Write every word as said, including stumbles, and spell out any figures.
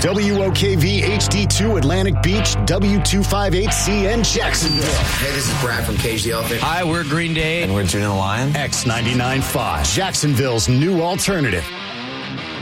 W O K V H D two Atlantic Beach, W two fifty-eight C N Jacksonville. Hey, this is Brad from Cage the Elephant. Hi, we're Green Day. And we're Junior Lion. X ninety-nine point five, Jacksonville's new alternative.